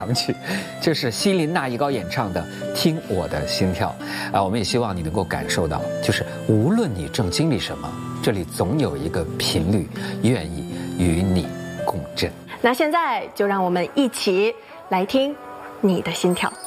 想起，这是希林娜依高演唱的《听我的心跳》啊，我们也希望你能够感受到，就是无论你正经历什么，这里总有一个频率愿意与你共振。 那现在就让我们一起来听你的心跳。